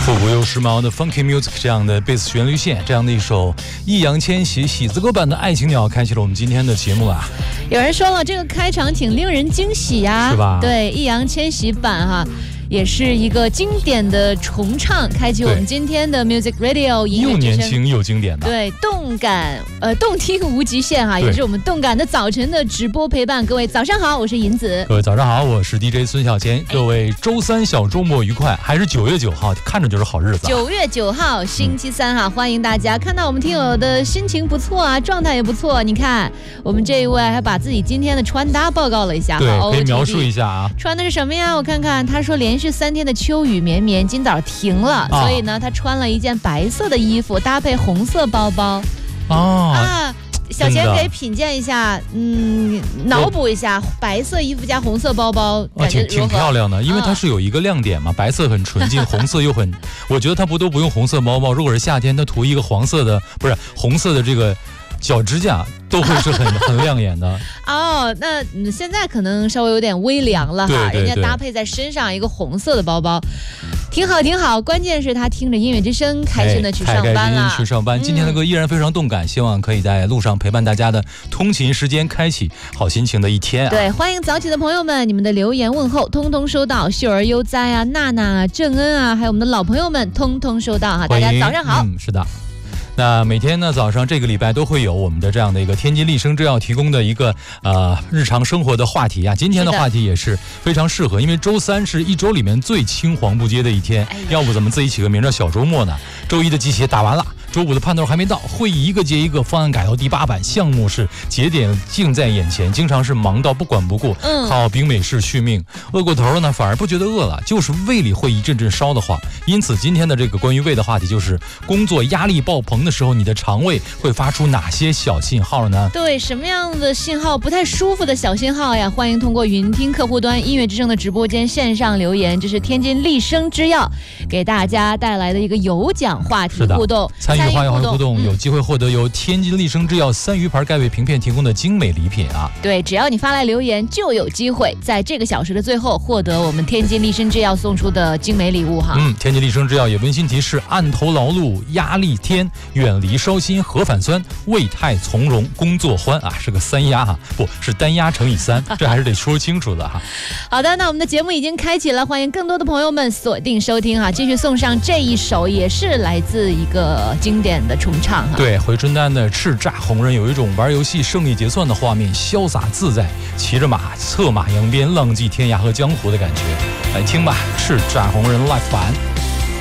复古又时髦的 Funky Music 这样的贝斯旋律线，这样的一首易烊千玺喜字歌版的《爱情鸟》，开启了我们今天的节目啊。 有人说了，这个开场挺令人惊喜呀， 是吧？ 对，易烊千玺版哈。也是一个经典的重唱，开启我们今天的 Music Radio 音乐之声， 又年轻又经典的， 对，动听无极限哈，也是我们动感的早晨的直播陪伴。各位早上好，我是银子。 各位早上好，我是 DJ 孙小坚。各位周三小周末愉快，还是9月9号，看着就是好日子。 9月9号星期三哈，欢迎大家。看到我们听友的心情不错啊，状态也不错。你看，我们这一位还把自己今天的穿搭报告了一下， 对，可以描述一下啊。 穿的是什么呀？我看看，他说连续3天的秋雨绵绵，今早停了，所以呢，他穿了一件白色的衣服，搭配红色包包。小贤可以品鉴一下，脑补一下白色衣服加红色包包，感觉挺漂亮的，因为它是有一个亮点嘛，白色很纯净，红色又很，我觉得它都不用红色包包，如果是夏天，它涂一个红色的这个脚指甲都会是很亮眼的。 哦，那现在可能稍微有点微凉了哈， 对， 人家搭配在身上一个红色的包包。挺好，关键是他听着音乐之声，开心的去上班了。 去上班，今天的歌依然非常动感，希望可以在路上陪伴大家的通勤时间，开启好心情的一天啊！ 对，欢迎早起的朋友们，你们的留言问候通通收到，秀儿悠哉啊、娜娜、郑恩啊，还有我们的老朋友们，通通收到哈！大家早上好。 是的。那每天呢早上这个礼拜都会有我们的这样的一个天津丽声制药提供的一个日常生活的话题啊，今天的话题也是非常适合，因为周三是一周里面最青黄不接的一天，要不咱们自己起个名叫小周末呢？周一的鸡血打完了，周五的盼头还没到，会议一个接一个，方案改到第8版，项目是节点近在眼前，经常是忙到不管不顾，靠冰美式续命，饿过头了呢反而不觉得饿了，就是胃里会一阵阵烧的慌。因此今天的这个关于胃的话题就是工作压力爆棚的时候，你的肠胃会发出哪些小信号呢？对， 什么样的信号不太舒服的小信号呀？欢迎通过云听客户端音乐之声的直播间线上留言，这是天津丽声制药给大家带来的一个有奖话题互动， 参与话题互动有机会获得由天津丽声制药3鱼牌钙胃平片提供的精美礼品啊！ 对，只要你发来留言，就有机会在这个小时的最后获得我们天津丽声制药送出的精美礼物哈。 天津丽声制药也温馨提示：案头劳碌压力天，远离烧心核反酸，胃态从容，工作欢啊，是个3压哈，不是单压乘以3，这还是得说清楚的哈。 好的，那我们的节目已经开启了，欢迎更多的朋友们锁定收听哈，继续送上这一首，也是来自一个经典的重唱哈。 对，回春丹的叱咤红人有一种玩游戏胜利结算的画面，潇洒自在，骑着马策马扬鞭，浪迹天涯和江湖的感觉。来听吧，叱咤红人 Live 版。